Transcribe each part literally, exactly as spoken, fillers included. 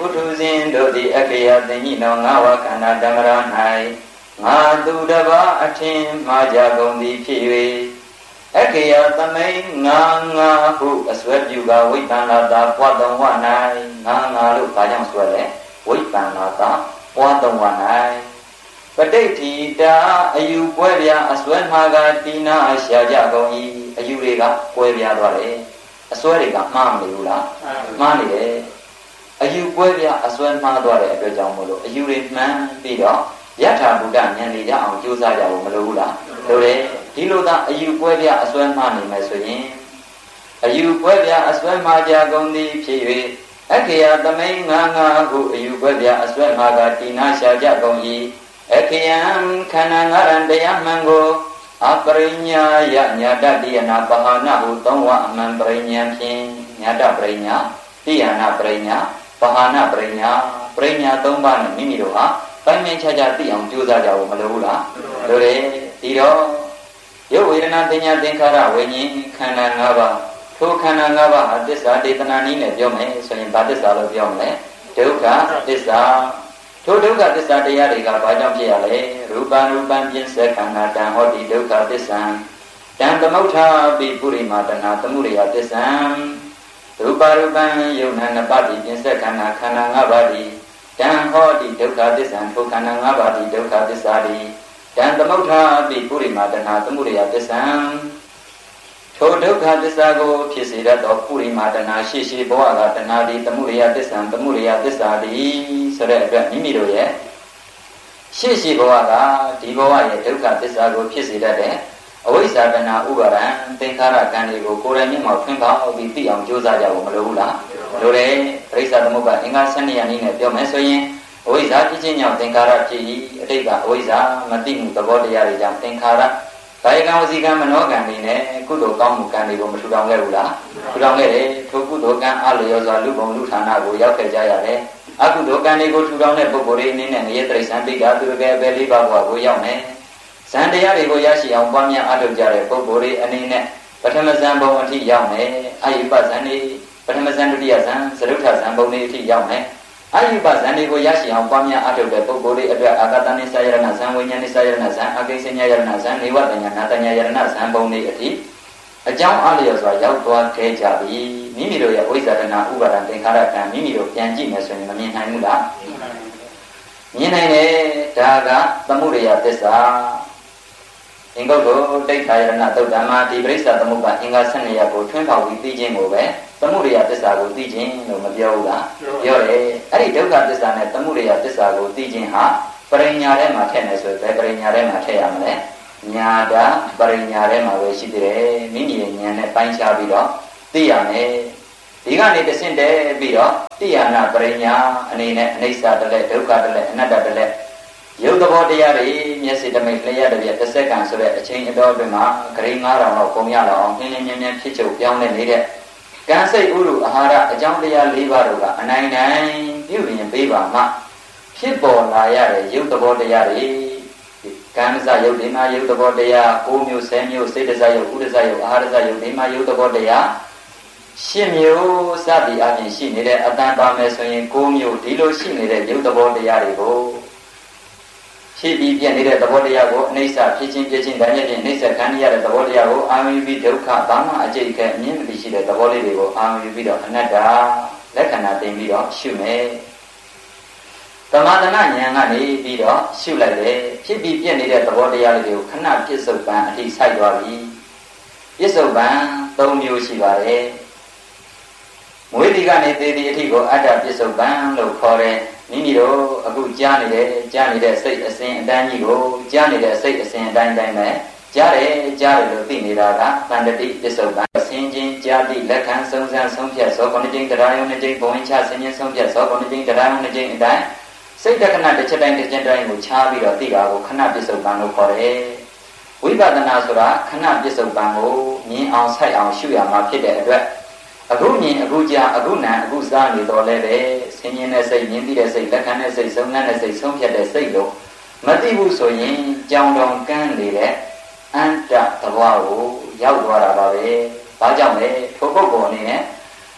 ပုထုဇဉ်တို့သည်အခေယသိညိနောငါဝခန္ဓာဓမ္မရ၌ငါသူတပါအထင်မှားကြကုန်သည်ဖြစ်၍အခေယသမိန်ငါငါဟုအစွဲပြုကဝိပ္ပန္နာတာပွားတော်ဝ၌ငါငါလို့ဘာကြောင့်ဆွဲလဲဝိပ္ပန္နာတာပွားတော်ဝ၌ပဋိဋ္ဌိတာအယူပွဲပြအစွဲမှားကတိနာရှာကြကုန်၏အယူတွေကပွဲပြသွားတယ်အစွဲတွေကမှားမနေဘူးလားမှားနေတယ်အယူပွဲပြအစွဲမှားသွားတဲ့အတွက်ကြောင့်မို့လို့အယူတွေမှန်ပြီးတော့ယထာဘုဒ္ဓဉာဏ်လေးရအောင်ကြိုးစားကြဖို့မလိုဘူးလားလိုတယ်ဒီလိုသာအယူပွဲပြအစွဲမှားနေမယ်ဆိုရင်အယူပွဲပြအစွဲမှားကြကုန်သည်ဖြစ်၍အခေယသမိန်ငါငါဟုအယူပွဲပြအစွဲမှားကတိနာရှာကြကုန်၏အခေယံခန္ဓာငါးရန်တရားမှန်ကိုအပရိညာယညာတတိယနာပဟာနာဟုသုံးဝအမှန်ပရိညာဖြင့်ညာတပရိညာတိယနာပရိညာပဟာနာပရိညာပရိညာသုံးပါးနဲ့မိမိတို့ဟာပိုင်းပိုင်းခြားခြားသိအောင်ကြိုးစားကြဖို့မလိုဘူးလားလိုတယ်ဒီတော့ရုပ်ဝေဒနာသင်ညာသင်္ခါရဝိညာဉ်ခန္ဓာ၅ပါးထိုခန္ဓာ၅ပါးဟာသစ္စာဒေသနာနည်းနဲ့ပြောမယ်ဆိုရင်ဘာသစ္စာလို့ပြောမလဲဒုက္ခသစ္စာထိုဒုက္ခသစ္စာတရားတွေကဘာကြောင့်ဖြစ်ရလဲရူပံရူပံပြင်းစခန္ဓာတံဟောတိဒုက္ခသစ္စာတံသမုဋ္ဌာပိပုရိမာတနာသမှုရိယသစ္စာရူပရူပံယုံနာနပတိပြင်းစခန္ဓာခန္ဓာ၅ပါးဒီတံဟောတိဒုက္ခသစ္စာထိုခန္ဓာ၅ပါးဒီဒုက္ခသစ္စာဒီတံသမုဋ္ဌာပိပုရိမာတနာသမှုရိယသစ္စာထိုဒုက္ခသစ္စာကိုဖြစ်စေတတ်သောပုရိမာတနာရှိရှိဘဝကတဏှာဒီသမှုရိယသစ္စာသမှုရိယသစ္စာဒီဆိုတဲ့အတွက်မိမိတို့ရဲ့ရှိရှိဘဝကဒီဘဝရဲ့ဒုက္ခသစ္စာကိုဖြစ်စေတတ်တဲ့အဝိဇ္ဇာတဏှာဥပါဒံသင်္ခါရကံတွေကိုကိုယ်တိုင်မျက်မှောက်ထွန်းပေါက်ပြီးသိအောင်ကြိုးစားကြဖို့မလိုဘူးလားလိုတယ်ပရိစ္ဆာသမုပ္ပါအင်္ဂါ၁၂ရာနည်းနဲ့ပြောမယ်ဆိုရင်အဝိဇ္ဇာဖြစ်ခြင်းကြောင့်သင်္ခါရဖြစ်၏အတိတ်ကအဝိဇ္ဇာမသိမှုသဘောတရားတွေကြောင့်သင်္ခါရကာယကံဝစီကံမနောကံတွေနဲ့ကုသိုလ်ကောင်းမှုကံတွေကိုမထူထောင်ခဲ့ဘူးလားထူထောင်ခဲ့တယ်ထိုကုသိုလ်ကံအလျော်စွာလူပုံလူဌာနကိုရောက်ခဲ့ကြရတယ်အကုသိုလ်ကံတွေကိုထူထောင်တဲ့ပုဂ္ဂိုလ်တွေအနေနဲ့ငရေတိရစ္ဆာန်ပိဋကသူရကယ်ပဲလေးပါးဘဝကိုရောက်မယ်ဇန်တရားတွေကိုရရှိအောင်ပွားများအားထုတ်ကြတဲ့ပုဂ္ဂိုလ်တွေအနေနဲ့ပထမဇန်ဘုံအထိရောက်မယ်အာယုပဇန်တွေပထမဇန်ဒုတိယဇန်သရုဋ္ဌဇန်ဘုံတွေအထိရောက်မယ်အာယုပဇန်တွေကိုရရှိအောင်ပွားများအားထုတ်တဲ့ပုဂ္ဂိုလ်တွေအတွက်အာဂတနိစ္စယရဏဇန်ဝိညာဉ်နိစ္စယရဏဇန်အကိစ္စညာယရဏဇန်နေဝတညာနာတညာယရဏဇန်ဘုံတွေအထိအကြောင်းအားလျော်စွာရောက်သွားခဲ့ကြပြီမိမိတို့ရဲ့ဝိဇ္ဇာတဏှာဥပါဒံသင်္ခါရကံမိမိတို့ပြန်ကြည့်မယ်ဆိုရင်မမြင်နိုင်ဘူးလားမြင်နိုင်တယ်ဒါကသမှုရိယသစ္စာအင်္ဂုတ္တတိဋ္ဌာယရဏသုတ်တံမှာဒီပရိစ္ဆာသမုပ္ပါအင်္ဂါ၁၂ရာကိုထွန်းထောက်ပြီးသိခြင်းကိုပဲသမှုရိယသစ္စာကိုသိခြင်းလို့မပြောဘူးလားပြောတယ်အဲ့ဒီဒုက္ခသစ္စာနဲ့သမှုရိယသစ္စာကိုသိခြင်းဟာပရိညာထဲမှာထည့်မယ်ဆိုရင်ဘယ်ပရိညာထဲမှာထည့်ရမလဲညာတာပရိညာထဲမှာပဲရှိသေးတယ်မိမိရဲ့ဉာဏ်နဲ့ပိုင်းခြားပြီးတော့သိရမယ်ဒီကနေတဆင့်တည်းပြီးတော့တိယနာပရိညာအနေနဲ့အနိစ္စတလက်ဒုက္ခတလက်အနတ္တတလက်ရုပ်သဘောတရားတွေမျက်စိတမိတ်လျှက်တပြက်တစ်စက္ကန့်ဆိုတဲ့အချိန်အတော်အတွင်းမှာဂရိငါးထောင်လောက်ပုံရလောက်အောင်နင်းနင်းမြန်းမြန်းဖြစ်ချုပ်ပြောင်းလဲနေတဲ့ကံစိတ်ဥရုအာဟာရအကြောင်းတရား၄ပါးတို့ကအနိုင်နိုင်ပြုရင်ပေးပါမှဖြစ်ပေါ်လာရတဲ့ရုပ်သဘောတရားတွေကံစရုပ်ဒီမှာရုပ်သဘောတရား၉မျိုး၁၀မျိုးစိတ်တစရုပ်ဥဒစရုပ်အာဟာရစရုပ်ဒီမှာရုပ်သဘောတရားရှစ်မျိုးစသည်အပြင်ရှိနေတဲ့အတန်ပါမယ်ဆိုရင်၉မျိုးဒီလိုရှိနေတဲ့ရုပ်သဘောတရားတွေကိုရှိပြီးပြနေတဲ့သဘောတရားကိုအနိစ္စဖြစ်ချင်းပြချင်းတိုင်းချင်းနှိစ္စခံရတဲ့သဘောတရားကိုအာရုံပြီးဒုက္ခဘာမှအကျိတ်ကအမြင်မသိရှိတဲ့သဘောလေးတွေကိုအာရုံပြီးတော့အနတ္တလက္ခဏာတင်ပြီးတော့ရှုမယ်သမထနာဉာဏ်ကနေပြီးတော့ရှုလိုက်တယ်ဖြစ်ပြီးပြနေတဲ့သဘောတရားလေးတွေကိုခဏပြစ္ဆုတ်ပံအထိစိုက်သွားပြီပြစ္ဆုတ်ပံ၃မျိုးရှိပါတယ်မွေးဒီကနေသေဒီအထိကိုအတ္တပြစ္ဆုတ်ပံလို့ခေါ်တယ်မိမိတို့အခုကြားနေတဲ့ကြားနေတဲ့စိတ်အစဉ်အတိုင်းကြီးကိုကြားနေတဲ့စိတ်အစဉ်အတိုင်းတိုင်းပဲကြားတယ်ကြားတယ်လို့သိနေတာကတန်တတိပစ္စုပ္ပန်ဆင်းခြင်းကြားသည့်လက်ခံဆုံးစမ်းဆုံးဖြတ်သောခုနှစ်ကြိမ်တရားယုံနှစ်ကြိမ်ဘုံချဆင်းခြင်းဆုံးဖြတ်သောခုနှစ်ကြိမ်တရားယုံနှစ်ကြိမ်အတိုင်းစိတ်တက္ကနာတစ်ချက်တိုင်းတစ်ချက်တိုင်းကိုခြားပြီးတော့သိတာကိုခဏပစ္စုပ္ပန်လို့ခေါ်တယ်ဝိပဿနာဆိုတာခဏပစ္စုပ္ပန်ကိုမြင်အောင်ဆိုင်အောင်ရှုရမှာဖြစ်တဲ့အတွက်အခုမြင်အခုကြားအခုနာအခုစားနေတော့လဲပဲဆင်းရဲတဲ့စိတ်မြင်သိတဲ့စိတ်လက်ခံတဲ့စိတ်ဆုံးငန်းတဲ့စိတ်ဆုံးဖြတ်တဲ့စိတ်လို့မသိဘူးဆိုရင်ကြောင်တောင်ကန်းနေတဲ့အန္တသဘောကိုရောက်သွားတာပါပဲ။ဘာကြောင့်လဲထိုပုဂ္ဂိုလ်အနေနဲ့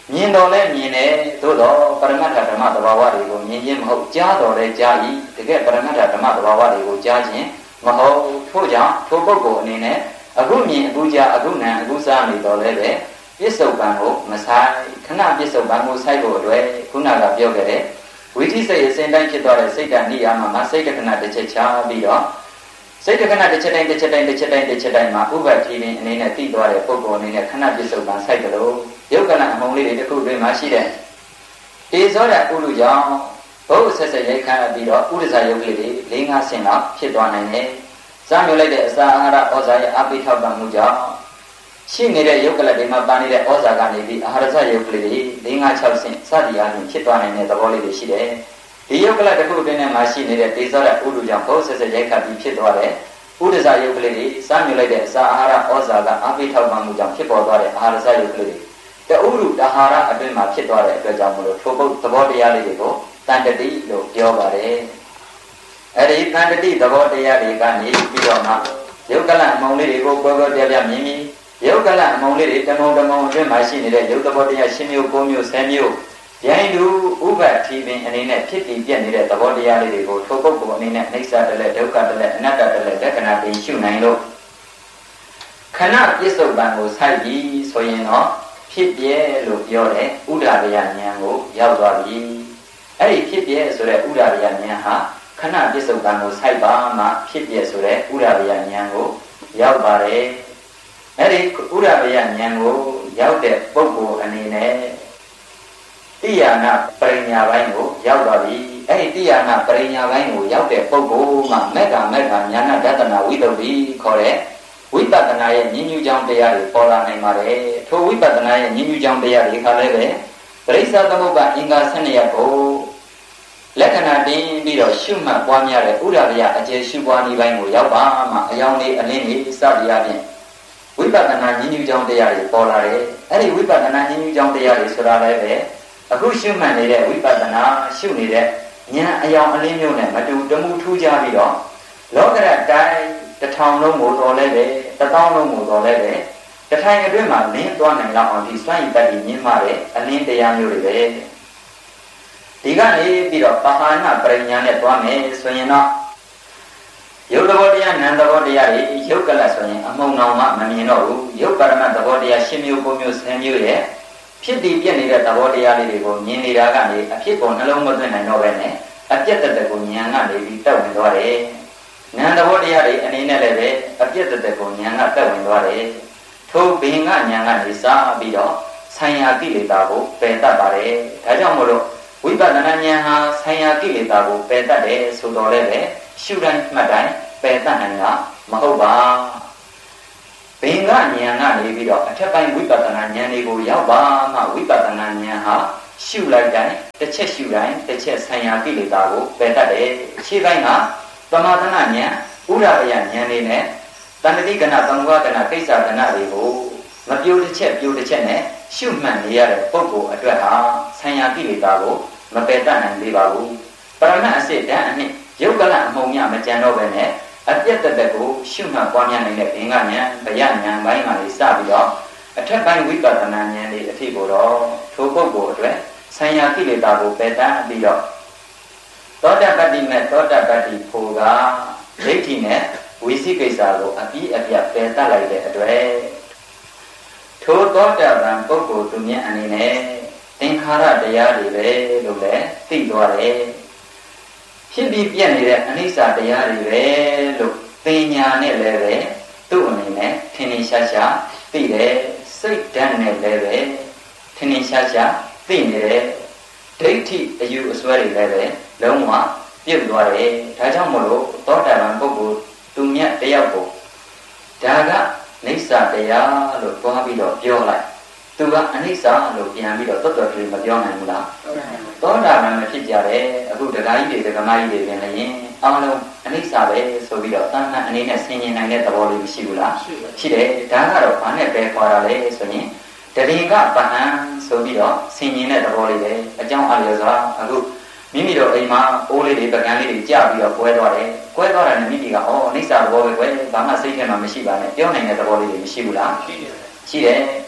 မြင်တော်လဲမြင်တယ်သို့တော့ပရမတ္ထဓမ္မသဘာဝတွေကိုမြင်ခြင်းမဟုတ်ကြားတော်လဲကြား၏တကယ်ပရမတ္ထဓမ္မသဘာဝတွေကိုကြားခြင်းမဟုတ်ထို့ကြောင့်ထိုပုဂ္ဂိုလ်အနေနဲ့အခုမြင်အခုကြားအခုနံအခုစားနေတော်လဲပဲပြစ္ဆုတ်ပံကိုမဆိုင်ခဏပြစ္ဆုတ်ပံကိုစိုက်ဖို့အတွက်ခုနကပြောခဲ့တဲ့ဝိသိစိတ်အစဉ်တိုင်းဖြစ်သွားတဲ့စိတ်ဓာတ်နိယာမမှာစိတ်တခဏတစ်ချက်ချပြီးတော့စိတ်တခဏတစ်ချက်တိုင်းတစ်ချက်တိုင်းတစ်ချက်တိုင်းတစ်ချက်တိုင်းမှာဥပ္ပတိပင်အနေနဲ့တည်သွားတဲ့ပုဂ္ဂိုလ်အနေနဲ့ခဏပြစ္ဆုတ်ပံစိုက်တယ်လို့ယုတ်ကလအမုံလေးတွေတစ်ခုတွင်မှာရှိတဲ့တေဇောဓာတ်ဥလူကြောင့်ဘုဟုဆက်ဆက်ရိုက်ခန့်ပြီးတော့ဥဒ္ဒဇာယုတ်ကလေးတွေ၄-၅ဆင့်လောက်ဖြစ်သွားနိုင်တယ်။စားမျိုးလိုက်တဲ့အစာအာဟာရဩဇာရဲ့အပိထောက်ပံ့မှုကြောင့်ရှိနေတဲ့ယုတ်ကလတွေမှာပါနေတဲ့ဩဇာကနေပြီးအာဟာရဇယုတ်ကလေးတွေ၄-၅-၆ဆင့်စသည်အားဖြင့်ဖြစ်သွားနိုင်တဲ့သဘောလေးတွေရှိတယ်။ဒီယုတ်ကလတစ်ခုတွင်နဲ့မှာရှိနေတဲ့တေဇောဓာတ်ဥလူကြောင့်ဘုဟုဆက်ဆက်ရိုက်ခန့်ပြီးဖြစ်သွားတဲ့ဥဒ္ဒဇာယုတ်ကလေးတွေစားမျိုးလိုက်တဲ့အစာအာဟာရဩဇာကအပိထောက်ပံ့မှုကြောင့်ဖြစ်ပေါ်သွားတဲ့အာဟာရဇယုတ်ကလေးတွေတဥရုတဟာရအတွင်းမှာဖြစ်သွားတဲ့အတွက်ကြောင့်မလို့ထိုပုဒ်သဘောတရားလေးတွေကိုတန်တတိလို့ပြောပါတယ်။အဲဒီတန်တတိသဘောတရားတွေကနေပြီးတော့မှယုတ်ကလအမုံလေးတွေကိုပွဲပွဲပြပြမြင်ပြီးယုတ်ကလအမုံလေးတွေတမုံတမုံအတွင်းမှာရှိနေတဲ့ယုတ်သဘောတရားရှင်းမျိုး၉မျိုး၁၀မျိုးဗျိုင်းတူဥပ္ပတိပင်အနေနဲ့ဖြစ်တည်ပြည့်နေတဲ့သဘောတရားလေးတွေကိုထိုပုဒ်ကိုအနေနဲ့အိဋ္ဌတလည်းဒုက္ခတလည်းအနတ္တတလည်းလက္ခဏာတင်ရှုနိုင်လို့ခဏပြစ္ဆုတ်ပံကိုစိုက်ပြီးဆိုရင်တော့ဖြစ်ပြဲလို့ပြောတဲ့ဥဒ္ဒါရယဉာဏ်ကိုရောက်သွားပြီအဲ့ဒီဖြစ်ပြဲဆိုတဲ့ဥဒ္ဒါရယဉာဏ်ဟာခဏပြစ္ဆုတ်ပံကိုစိုက်ပါမှဖြစ်ပြဲဆိုတဲ့ဥဒ္ဒါရယဉာဏ်ကိုရောက်ပါတယ်အဲ့ဒီဥဒ္ဒါရယဉာဏ်ကိုရောက်တဲ့ပုဂ္ဂိုလ်အနေနဲ့တိယာနာပရိညာပိုင်းကိုရောက်သွားပြီအဲ့ဒီတိယာနာပရိညာပိုင်းကိုရောက်တဲ့ပုဂ္ဂိုလ်မှာမေတ္တာမေတ္တာဉာဏဒသနာဝိတ္တုခေါ်တဲ့ဝိပဿနာရဲ့ဉာဏ်ညူကြောင့်တရားတွေပေါ်လာနိုင်ပါတယ်ထိုဝိပဿနာရဲ့ဉာဏ်ညူကြောင့်တရားတွေကလည်းပဲပရိစ္ဆသမုပ္ပါအင်္ဂါ၁၂ရပ်ကိုလက္ခဏာတင်ပြီးတော့ရှုမှတ်ပွားများတဲ့ဥဒ္ဒဗျာအကျေရှုပွားနည်းပိုင်းကိုရောက်ပါမှအယောင်လေးအလင်းလေးစသည်အပြင်ဝိပဿနာဉာဏ်ညူကြောင့်တရားတွေပေါ်လာတယ်အဲ့ဒီဝိပဿနာဉာဏ်ညူကြောင့်တရားတွေဆိုတာလည်းပဲအခုရှုမှတ်နေတဲ့ဝိပဿနာရှုနေတဲ့ဉာဏ်အယောင်အလင်းမျိုးနဲ့မတူတမှုထူးခြားပြီးတော့လောကရတိုင်းတထောင်လုံးကိုတော်လဲပဲတသောင်းလုံးကိုတော်လဲပဲတထိုင်အတွင်းမှာလင်းသွားနိုင်လောက်အောင်ဒီစွန့်ရည်တတ်ပြီးမြင်မှတဲ့အလင်းတရားမျိုးတွေပဲဒီကနေပြီးတော့ပဟာနပရိညာနဲ့သွားမယ်ဆိုရင်တော့ယုတ်သဘောတရားနံသဘောတရားတွေယုတ်ကလဆိုရင်အမုံနောင်မှမမြင်တော့ဘူးယုတ်ပရမတ်သဘောတရားရှင်းမျိုးပုံမျိုးဆယ်မျိုးရဲ့ဖြစ်တည်ပြည့်နေတဲ့သဘောတရားလေးတွေကိုမြင်နေတာကနေအဖြစ်ပေါ်နှလုံးမသွင်းနိုင်တော့ပဲနဲ့အပြတ်တက်ကိုဉာဏ်ကနေပြီးတောက်ဝင်သွားတယ်ဉာဏ်သဘောတရားတွေအနေနဲ့လည်းပဲအပြည့်တက်ကိုဉာဏ်ကတက်ဝင်သွားတယ်ထိုဘင်ကဉာဏ်ကနေစပြီးတော့ဆိုင်ရာကိလေသာကိုပယ်တတ်ပါတယ်ဒါကြောင့်မို့လို့ဝိပဿနာဉာဏ်ဟာဆိုင်ရာကိလေသာကိုပယ်တတ်တယ်ဆိုတော့လည်းပဲရှုတိုင်းမှတ်တိုင်းပယ်တတ်နိုင်တာမဟုတ်ပါဘင်ကဉာဏ်ကနေပြီးတော့အထက်ပိုင်းဝိပဿနာဉာဏ်တွေကိုရောက်ပါမှဝိပဿနာဉာဏ်ဟာရှုလိုက်တိုင်းတစ်ချက်ရှုတိုင်းတစ်ချက်ဆိုင်ရာကိလေသာကိုပယ်တတ်တယ်အခြေပိုင်းကသမာဓိဉာဏ်ဥဒ္ဒရာဉာဏ်လေးနဲ့တဏှတိကဏသံဃာကဏကိစ္စကဏတွေကိုမပြိုတစ်ချက်ပြိုတစ်ချက်နဲ့ရှုမှတ်နေရတဲ့ပုဂ္ဂိုလ်အတွက်ဟာဆိုင်ရာကိလေသာကိုမပယ်တတ်နိုင်သေးပါဘူးပရမတ်အစစ်တန်းအနှစ်ယုတ်ကလအမုံမြမကြံတော့ပဲနဲ့အပြတ်တက်ကိုရှုမှတ်ပွားများနေတဲ့ဘင်္ဂဉာဏ်ဗျာဉာဏ်ပိုင်းမှာလေးစပြီးတော့အထက်ပိုင်းဝိပဿနာဉာဏ်လေးအဖြစ်ကိုတော့ထိုပုဂ္ဂိုလ်အတွက်ဆိုင်ရာကိလေသာကိုပယ်တတ်ပြီးတော့သောတပတ္တိမဲ့သောတပတ္တိဖို့ကဒိဋ္ဌိနဲ့ဝိသိကိစ္စကိုအပြီးအပြတ်ပယ်တတ်လိုက်တဲ့အတွက်ထိုသောတပန်ပုဂ္ဂိုလ်သူမြတ်အနေနဲ့သင်္ခါရတရားတွေပဲလို့လည်းသိသွားတယ်ဖြစ်ပြီးပြည့်နေတဲ့အနိစ္စတရားတွေပဲလို့သိညာနဲ့လည်းပဲသူ့အနေနဲ့ထင်ထင်ရှားရှားသိတယ်စိတ်ဓာတ်နဲ့လည်းပဲထင်ထင်ရှားရှားသိနေတယ်ဒိဋ္ဌိအယူအဆွဲတွေလည်းပဲလုံးဝပြည့်သွားတယ်ဒါကြောင့်မို့လို့သောတာပန်ပုဂ္ဂိုလ်သူမြတ်တယောက်ကိုဒါကနိစ္စတရားလို့သွားပြီးတော့ပြောလိုက်သူကအနိစ္စလို့ပြန်ပြီးတော့တော်တော်ကြီးမပြောနိုင်ဘူးလားသောတာပန်မဖြစ်ကြတဲ့အခုဒကာကြီးတွေဒကာမကြီးတွေပြင်လည်းအားလုံးအနိစ္စပဲဆိုပြီးတော့တဏှာအနေနဲ့ဆင်ញင်နိုင်တဲ့သဘောလေးမရှိဘူးလားရှိတယ်ဒါကတော့ဘာနဲ့ပဲခေါ်တာလဲဆိုရင်တရင်ကပဟံဆိုပြီးတော့ဆင်ញင်တဲ့သဘောလေးပဲအကြောင်းအလျော်စွာအခုမိမိတို့အိမ်မှာအိုးလေးတွေပကံလေးတွေကြာပြီးတော့ကွဲသွားတယ်ကွဲသွားတာနဲ့မိမိကဩအနိစ္စသဘောပဲကွဲဘာမှစိတ်ထဲမှာမရှိပါနဲ့ပြောနိုင်တဲ့သဘောလေးတွေမရှိဘူးလားရှိတယ်ရှိတယ်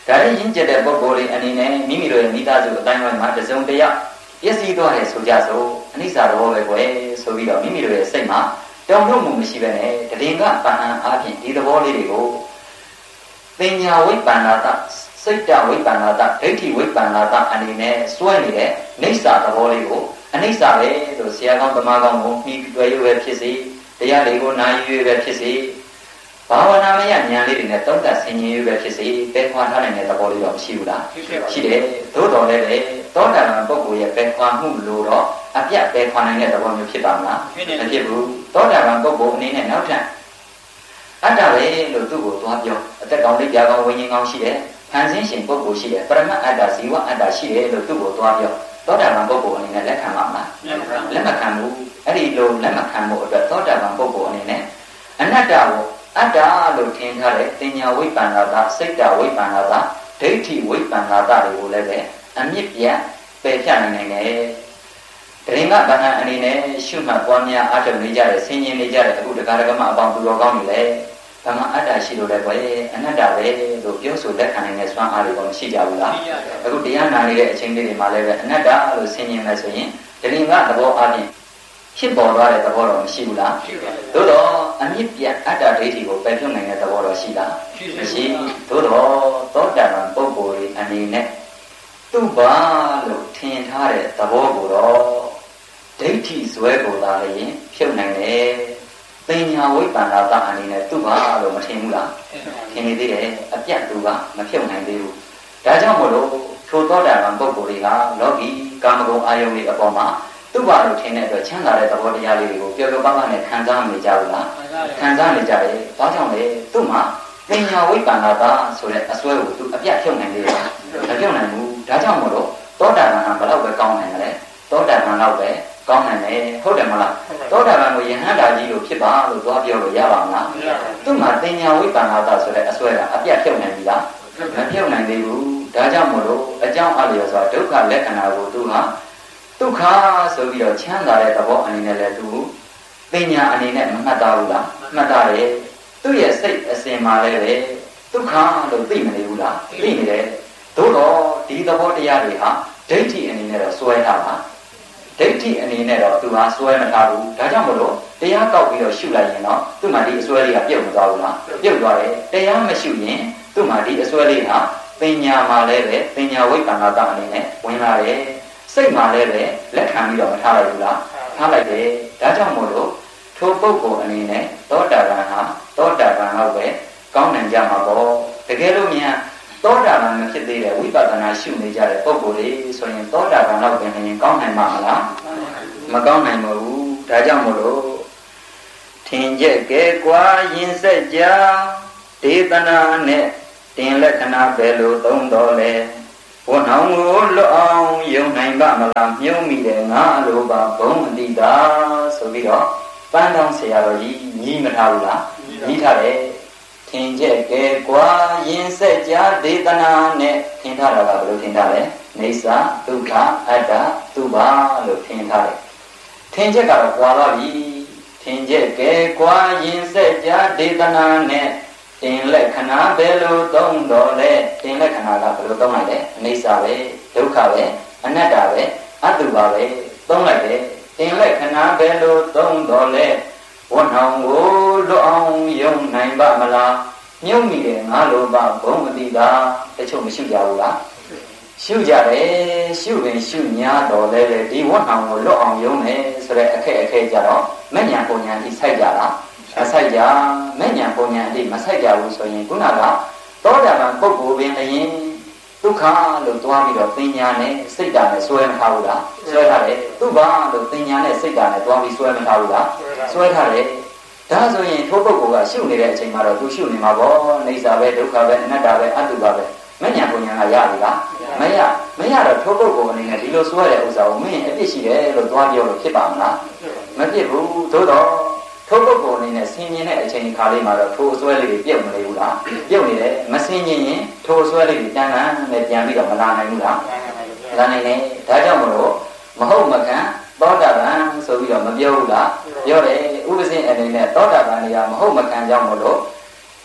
ဒါလည်းရင်းကျက်တဲ့ပုဂ္ဂိုလ်တွေအနေနဲ့မိမိတို့ရဲ့မိသားစုအတိုင်းအဝိုင်းမှာတစုံတရာပျက်စီးသွားတယ်ဆိုကြစို့အနိစ္စတော်ပဲကွယ်ဆိုပြီးတော့မိမိတို့ရဲ့စိတ်မှာတောင်းတမှုမရှိပဲနဲ့တည်ငါပန်ဟန်အားဖြင့်ဒီသဘောလေးတွေကိုပညာဝိပ္ပန္နာတစိတ်တဝိပ္ပန္နာတဒိဋ္ဌိဝိပ္ပန္နာတအနေနဲ့စွဲနေတဲ့နိစ္စသဘောလေးကိုအနိစ္စပဲလို့ဆရာကောင်းသမားကောင်းကိုပြီးတွေ့ရပဲဖြစ်စေတရားလေးကိုနာယူရပဲဖြစ်စေဘာဝနာမယဉာဏ်လေးတွေနဲ့တုံ့တက်ဆင်ခြင်ရပဲဖြစ်စေပဲခွာထားနိုင်တဲ့သဘောလေးတော့မရှိဘူးလားရှိတယ်သို့တော်လည်းပဲသောတာပန်ပုဂ္ဂိုလ်ရဲ့ပဲခွာမှုလို့တော့အပြတ်ပဲခွာနိုင်တဲ့သဘောမျိုးဖြစ်ပါမလားမဖြစ်ဘူးသောတာပန်ပုဂ္ဂိုလ်အနေနဲ့နောက်ထပ်အတ္တပဲလို့သူ့ကိုသွားပြောအသက်ကောင်းလေးပြာကောင်းဝိညာဉ်ကောင်းရှိတယ်ဖန်ဆင်းရှင်ပုဂ္ဂိုလ်ရှိတယ်ပရမတ်အတ္တဇီဝအတ္တရှိတယ်လို့သူ့ကိုသွားပြောသောတာပန်ပုဂ္ဂိုလ်အနေနဲ့လက်ခံပါမလားလက်မခံဘူးအဲ့ဒီလိုလက်မခံမှုအတွက်သောတာပန်ပုဂ္ဂိုလ်အနေနဲ့အနတ္တကိုအတ္တလို့ထင်ထားတဲ့တင်ညာဝိပ္ပန္နာတာစိတ်တဝိပ္ပန္နာတာဒိဋ္ဌိဝိပ္ပန္နာတာတွေကိုလည်းပဲအမြင့်ပြတ်ပယ်ဖြတ်နိုင်နိုင်တယ်တရင်ကဗဟန်အနေနဲ့ရှုမှတ်ပွားများအားထုတ်နေကြတဲ့ဆင်ញင်နေကြတဲ့အခုတရားဓမ္မအပေါင်းသူတော်ကောင်းတွေလည်းဗမာအတ္တရှိလို့လည်းပဲအနတ္တပဲလို့ပြောဆိုလက်ခံနိုင်တဲ့စွမ်းအားတွေကမရှိကြဘူးလားအခုတရားနာနေတဲ့အချိန်လေးတွေမှာလည်းပဲအနတ္တလို့ဆင်ញင်မယ်ဆိုရင်တရင်ကသဘောအားဖြင့်ဖြစ်ပေါ်သွားတဲ့သဘောတော့မရှိဘူးလားသို့တော့အမြင့်ပြတ်အတ္တဒိဋ္ဌိကိုပယ်ဖြုတ်နိုင်တဲ့သဘောတော့ရှိလားမရှိသို့တော့သောတာပန်ပုဂ္ဂိုလ်ရဲ့အနေနဲ့သူ့ဘာလို့ထင်ထားတဲ့သဘောကိုတော့ဒိဋ္ဌိဇွဲကိုသာလည်းဖြုတ်နိုင်တယ်ပညာဝိပ္ပန္နာတအနေနဲ့သူ့ဘာလို့မထင်ဘူးလားထင်နေသေးတယ်အပြတ်သူကမဖြုတ်နိုင်သေးဘူးဒါကြောင့်မို့လို့ထိုသောတာပန်ပုဂ္ဂိုလ်တွေကလောကီကာမဂုဏ်အာယုန်တွေအပေါ်မှာသူ့ဘာလို့ထင်တဲ့အတွက်ချမ်းသာတဲ့သဘောတရားလေးတွေကိုပျော်ပျော်ပါးပါးနဲ့ခံစားနေကြဘူးလားခံစားနေကြတယ်ဘာကြောင့်လဲသူ့မှာပညာဝိပ္ပန္နာတဆိုတဲ့အစွဲကိုသူအပြတ်ဖြုတ်နိုင်သေးတယ်မဖြုတ်နိုင်ဘူးဒါကြောင့်မို့လို့သောတာပန်ကဘယ်တော့ပဲကောင်းနိုင်တယ်လဲသောတာပန်တော့ပဲကောင်းနိုင်တယ်ဟုတ်တယ်မလားသောတာပန်ကိုယဟန္တာကြီးလို့ဖြစ်ပါလို့သွားပြောလို့ရပါမလားသူ့မှာပညာဝိပ္ပန္နာတဆိုတဲ့အစွဲကအပြတ်ဖြုတ်နိုင်ပြီလားမဖြုတ်နိုင်သေးဘူးဒါကြောင့်မို့လို့အကြောင်းအလျော်စွာဒုက္ခလက္ခဏာကိုသူဟာဒုက္ခဆိုပြီးတော့ချမ်းသာတဲ့သဘောအနေနဲ့လည်းသူပညာအနေနဲ့မမှတ်သားဘူးလားမှတ်သားတယ်သူ့ရဲ့စိတ်အစဉ်မှာလည်းပဲဒုက္ခလို့သိမနေဘူးလားသိနေတယ်သို့တော့ဒီသဘောတရားတွေဟာဒိဋ္ဌိအနေနဲ့တော့စွဲထားတာဒိဋ္ဌိအနေနဲ့တော့သူဟာစွဲမထားဘူးဒါကြောင့်မို့လို့တရားကောက်ပြီးတော့ရှုလိုက်ရင်တော့သူ့မှာဒီအစွဲလေးကပြုတ်မသွားဘူးလားပြုတ်သွားတယ်တရားမရှုရင်သူ့မှာဒီအစွဲလေးဟာပညာမှာလည်းပဲပညာဝိပ္ပန္နာတအနေနဲ့ဝင်လာတယ်စိတ်မှာလည်းပဲလက်ခံပြီးတော့မထားလိုက်ဘူးလားထားလိုက်တယ်ဒါကြောင့်မို့လို့ထိုပုဂ္ဂိုလ်အနေနဲ့သောတာပန်ဟာသောတာပန်တော့ပဲကောင်းနိုင်ကြမှာပေါ့တကယ်လို့မြန်သောတာပန်မဖြစ်သေးတဲ့ဝိပဿနာရှုနေကြတဲ့ပုဂ္ဂိုလ်တွေဆိုရင်သောတာပန်တော့ပြင်ရင်ကောင်းနိုင်မှာမလားမကောင်းနိုင်ပါဘူးဒါကြောင့်မို့လို့ထင်ကြက်ကဲကွာရင်ဆက်ကြဒေသနာနဲ့တင်လက္ခဏာပဲလို့သုံးတော်လဲဘုံအောင်ကိုလွတ်အောင်ယုံနိုင်ပါမလားမြုံမိတယ်ငါအလိုပါဘုံအတိတာဆိုပြီးတော့ပန်းတောင်းဆရာတော်ကြီးညီးမထားဘူးလားညီးထားတယ်ထင်ကြက်ကဲကွာရင်ဆက်ကြဒေသနာနဲ့ထင်ထားတာကဘယ်လိုထင်ထားလဲနေစာဒုက္ခအတ္တသူပါလို့ထင်ထားတယ်ထင်ချက်ကတော့ကွာသွားပြီထင်ကြက်ကဲကွာရင်ဆက်ကြဒေသနာနဲ့တင်လက္ခဏာဘယ်လိုသုံးတော်လဲတင်လက္ခဏာကဘယ်လိုသုံးလိုက်လဲအနိစ္စပဲဒုက္ခပဲအနတ္တပဲအတုပါပဲသုံးလိုက်တယ်တင်လက္ခဏာဘယ်လိုသုံးတော်လဲဝဏ္ဏောင်ကိုလွတ်အောင်ယုံနိုင်ပါမလားမြုံမိတယ်ငါလိုပါဘုံမတိတာတချို့မရှိကြဘူးလားရှုကြတယ်ရှုရင်ရှုညာတော်လဲလေဒီဝဏ္ဏောင်ကိုလွတ်အောင်ယုံတယ်ဆိုတဲ့အခက်အခဲကြတော့မဉ္ဇဉ်ပုံညာကြီးစိုက်ကြတာမဆိုင်ကြမဉ္ဇဉ်ပုံညာအတိမဆိုင်ကြဘူးဆိုရင်ခုနကသောတာပန်ပုဂ္ဂိုလ်ပင်အရင်ဒုက္ခလို့တွားပြီးတော့ပညာနဲ့စိတ်ဓာတ်နဲ့ဆွဲမထားဘူးလားဆွဲထားတယ်သူ့ဘာလို့ပညာနဲ့စိတ်ဓာတ်နဲ့တွားပြီးဆွဲမထားဘူးလားဆွဲထားတယ်ဒါဆိုရင်ထိုပုဂ္ဂိုလ်ကရှုနေတဲ့အချိန်မှာတော့သူရှုနေမှာပေါ့နေစာပဲဒုက္ခပဲအနတ္တပဲအတုပါပဲမဉ္ဇဉ်ပုံညာကရပြီလားမရမရတော့ထိုပုဂ္ဂိုလ်အနေနဲ့ဒီလိုဆွဲတဲ့ဥစ္စာကိုမင်းအပြစ်ရှိတယ်လို့တွားပြောလို့ဖြစ်ပါမလားမဖြစ်ဘူးသို့တော့ထိုပုဂ္ဂိုလ်အနေနဲ့ဆင်ញင်တဲ့အချိန်ခါလေးမှာတော့ထိုအစွဲလေးတွေပြုတ်မနေဘူးလားပြုတ်နေတယ်မဆင်ញင်ရင်ထိုအစွဲလေးတွေတန်းတန်းနဲ့ပြန်ပြီးတော့မလာနိုင်ဘူးလားလာနိုင်တယ်ဒါကြောင့်မလို့မဟုတ်မကန်သောတာပန်ဆိုပြီးတော့မပြောဘူးလားပြောတယ်ဥပဇင်းအနေနဲ့သောတာပန်တွေကမဟုတ်မကန်ကြောင့်မလို့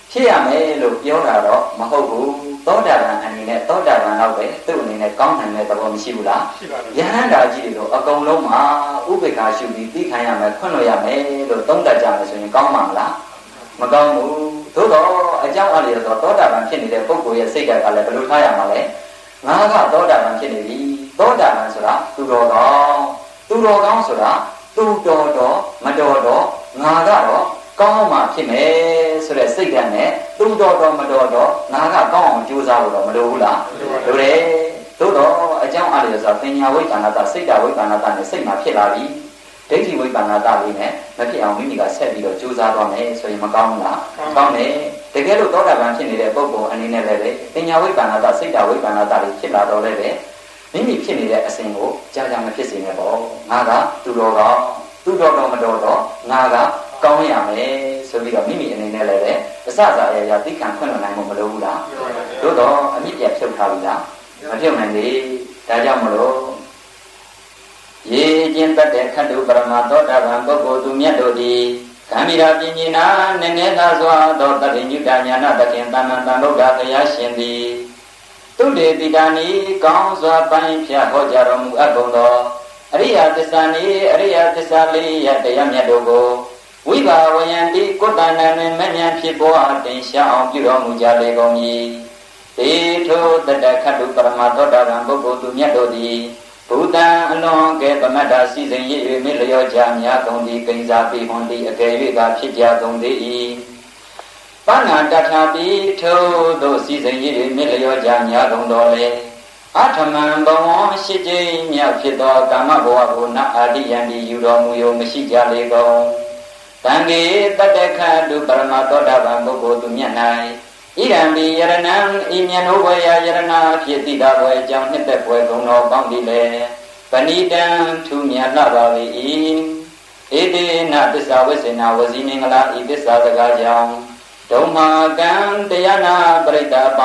ဖြစ်ရမယ်လို့ပြောတာတော့မဟုတ်ဘူးသောတာပန်အနေနဲ့သောတာပန်တော့ပဲသူ့အနေနဲ့ကောင်းနိုင်တဲ့သဘောမရှိဘူးလားယဟန္တာကြီးတွေတော့အကုန်လုံးမှာဥပေက္ခရှုပြီးသိခံရမယ်ခွင့်လို့ရမယ်လို့သုံးတတ်ကြမယ်ဆိုရင်ကောင်းမှာမလားမကောင်းဘူးသို့တော့အကြောင်းအရာဆိုတော့သောတာပန်ဖြစ်နေတဲ့ပုဂ္ဂိုလ်ရဲ့စိတ်ဓာတ်ကလည်းဘယ်လိုထားရမှာလဲငါကသောတာပန်ဖြစ်နေပြီသောတာပန်ဆိုတာသူတော်ကောင်းသူတော်ကောင်းဆိုတာသူတော်တော်မတော်တော့ငါကတော့ကောင်းမှဖြစ်မယ်ဆိုတဲ့စိတ်ဓာတ်နဲ့သူတော်တော်မတော်တော့ငါကကောင်းအောင်ကြိုးစားဖို့တော့မလိုဘူးလားလိုတယ်သို့တော့အကြောင်းအရာဆိုတော့ပညာဝိပ္ပန္နတစိတ်ဓာတ်ဝိပ္ပန္နတနဲ့စိတ်မှာဖြစ်လာပြီဒိဋ္ဌိဝိပ္ပန္နတလေးနဲ့မဖြစ်အောင်မိမိကဆက်ပြီးတော့ကြိုးစားသွားမယ်ဆိုရင်မကောင်းဘူးလားကောင်းတယ်တကယ်လို့သောတာပန်ဖြစ်နေတဲ့ပုဂ္ဂိုလ်အနေနဲ့လည်းပညာဝိပ္ပန္နတစိတ်ဓာတ်ဝိပ္ပန္နတတွေဖြစ်လာတော့လည်းပဲမိမိဖြစ်နေတဲ့အစဉ်ကိုကြာကြာမဖြစ်စေနဲ့ပေါ့ငါကသူတော်ကောင်းသူတော်တော်မတော်တော့ငါကကောင်းရမယ်ဆိုပြီးတော့မိမိအနေနဲ့လည်းပဲအစစာရရသိခံခွင့်လွှတ်နိုင်မှုမလိုဘူးလားသို့တော့အမြင့်ပြတ်ဖြုတ်ထားပြီလားမဖြုတ်နိုင်လေဒါကြောင့်မလို့ရေကျင်တတ်တဲ့ခတ္တုပရမသောတာပန်ပုဂ္ဂိုလ်သူမြတ်တို့သည်ကံမိရာပြင်းပြင်းနာနည်းနည်းသာစွာသောတတိညုတညာနာတခင်တမ္မတန်ဗုဒ္ဓတရားရှင်သည်သူတေတိတာနိကောင်းစွာပိုင်းဖြတ်ဟောကြားတော်မူအပ်ကုန်သောအရိယသစ္စာနိအရိယသစ္စာလေးရတရားမြတ်တို့ကိုဝိဘာဝယံတိကုတ္တနာနှင့်မဉ္ဇဉ်ဖြစ်ပေါ်တင်ရှားအောင်ပြုတော်မူကြလေကုန်၏တေထုတတခတ္တုပရမသောတာပန်ပုဂ္ဂိုလ်သူမြတ်တို့သည်ဘူတံအလွန်ကဲပမတ္တစီစဉ်ရ၍မြလျောကြများကုန်သည်ကိဉ္စာပိဟွန်သည်အကယ်၍ကဖြစ်ကြကုန်သေး၏ပဏ္ဏတထာပိထိုသို့စီစဉ်ရ၍မြလျောကြများကုန်တော်လေအထမံဘဝရှိကျိမြတ်ဖြစ်သောကာမဘဝကိုနအာတိယံဒီယူတော်မူယုံမရှိကြလေကုန်တံဃေတတ္တခတုပရမသောတာပန်ပုဂ္ဂိုလ်သူမြတ်၌ဣရံပိယရဏံဤမြတ်နိုးဘွယ်ရာယရဏဖြစ်တိတာဘွယ်အကြောင်းနှစ်သက်ဘွယ်ကုန်တော်ပေါင်းသည်လေပဏိတံထူမြတ်လှပါ၏ဧတေနသစ္စာဝိစေနာဝစီမင်္ဂလာဤသစ္စာစကားကြောင့်ဒုံမာကံတရားနာပရိတ္တ